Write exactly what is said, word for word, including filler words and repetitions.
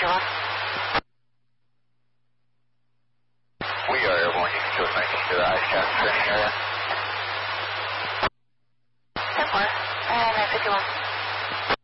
fifty-one. We are airborne. You can show nineteen to the ice cap training area. ten four. Uh, nine fifty-one.